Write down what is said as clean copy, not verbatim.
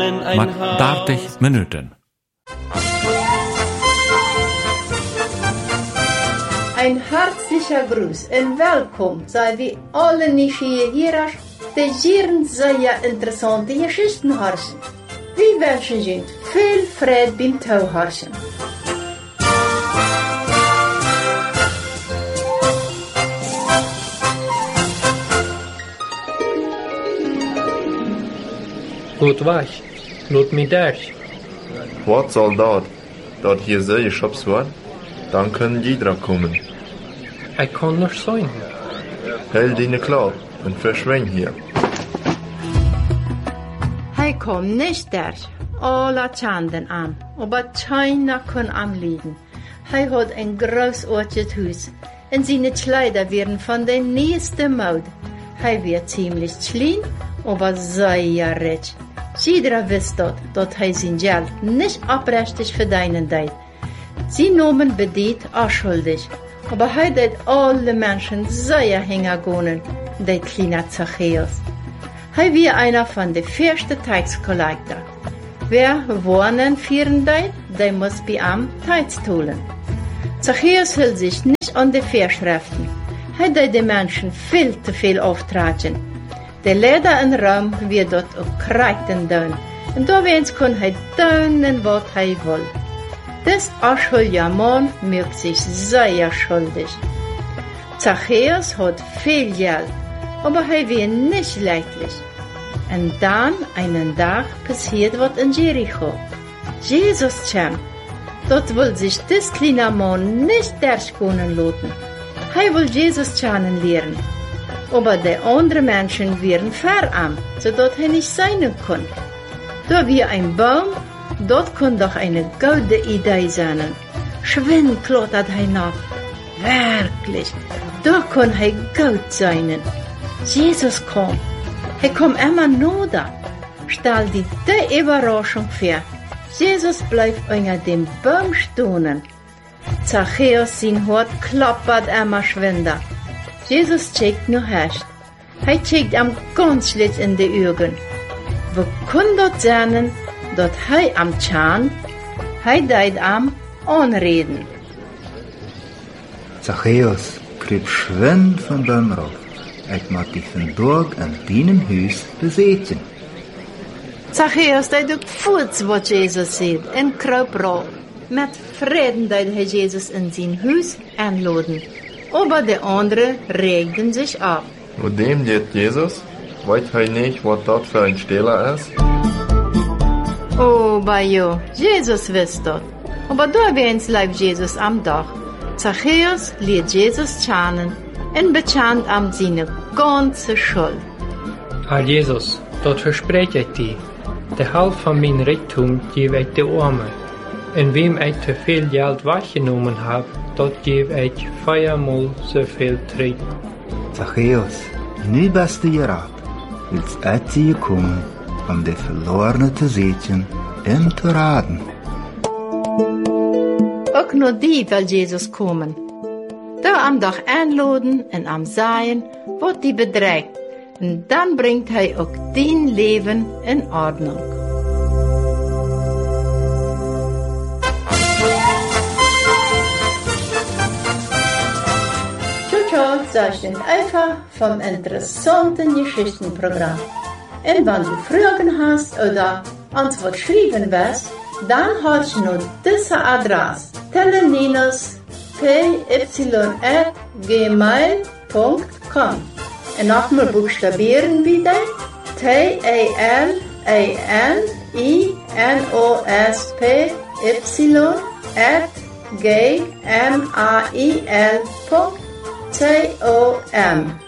met 30 minuten. Ein herzlicher Gruß und willkommen sei wir alle Nieuwsgierigers die hier sehr interessante Geschichten hören. Wir wünschen Ihnen viel Freude beim Zuhören. Gut was, laat me durch. Wat soll dat hier sehr Shops waren? Dann können jeder kommen. Ich kann nicht sein. Hell deine klar und verschwing hier. Hij komt niet durch. Alle Chanden an, aber keiner kann am liegen. Hij hat ein großartiges Haus und seine Kleider werden von der neuesten Mode. Hij wird ziemlich klein, aber sehr reich. Jeder wist dat hij zijn Geld nicht abrechtig verdienen deed. Sie nahmen bedient schuldig, aber hij deed alle Menschen sehr hingegangen, der kleine Zachäus. Hij war einer von den ersten Taxkollektor. Wer wohnen führen deed, der muss bei ihm Tax holen. Zachäus hielt sich nicht an die Vorschriften. Hij deed den Menschen viel zu viel auftragen. Der Leder in Raum wird dort auch kreiten tun. Und da wens kann hij tun, was hij will. Das unschuldige Mann merkt sich sehr schuldig. Zachäus hat viel Geld, aber er war nicht leidlich. Und dann, einen Tag, passiert was in Jericho. Jesus kam. Dort will sich das kleine Mann nicht durchgehen lassen. Er will Jesus kennenlernen. Aber die anderen Menschen wären fern, sodass er nicht sein kann. Da war ein Baum, dort kann doch eine gute Idee sein. Schwind klottert er nach. Wirklich, da kann er gut sein. Jesus kam. Er kommt immer näher. Stell dir die Überraschung vor. Jesus bleibt unter dem Baum stehen. Zachäus sein Hort klappert immer schwinder. Jesus checkt nur herrscht. Er checkt ihm ganz schlecht in die Augen. Wo kann dort sein, dass er am Chan, er deid am anreden. Zachäus, krieg schwind von Baum rauf. Ich mag dich vandaag an deinem Haus besetzen. Zachäus, der doet voets wat Jesus zei en kruip rauf. Met Frieden deed hij Jesus in zijn huis aanladen. Aber die anderen regten sich ab. Wo dem geht Jesus? Weiß er nicht, was das für ein Stehler ist? Oh, Bajo, Jesus wisst das. Aber da wens bleibt Jesus am Dach. Zachäus lädt Jesus kennen und bekannt am seine ganze Schuld. Herr Jesus, dort verspreche ich dir, der Hälfte von meinem Reichtum gebe ich den Armen. Und wem ich zu viel Geld weggenommen habe, dort gebe ich 4-mal so viel zurück. Zachäus, nu bist du geraten. Willst ich zu dir kommen, die Verlorene zu sehen und zu raten. Auch nur die will Jesus kommen. Da am Dach einladen und am Sein, wird die bedreigt. Und dann bringt er auch dein Leben in Ordnung. Das ist einfach vom interessanten Geschichtenprogramm. Und wenn du Fragen hast oder uns was schreiben willst, dann hast du nur diese Adresse: teleninos@gmail.com. Und nochmal buchstabieren wieder: teleninos@gmail.com.